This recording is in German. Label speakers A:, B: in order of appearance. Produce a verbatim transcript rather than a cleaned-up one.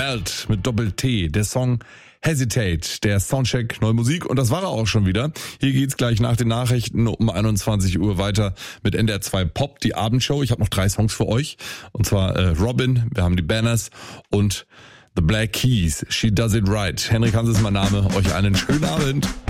A: Melt mit Doppel-T, der Song Hesitate, der Soundcheck Neue Musik, und das war er auch schon wieder. Hier geht's gleich nach den Nachrichten um einundzwanzig Uhr weiter mit N D R zwei Pop, die Abendshow. Ich habe noch drei Songs für euch, und zwar äh, Robin, wir haben die Banners und The Black Keys, She Does It Right. Henrik Hans ist mein Name, euch einen schönen Abend.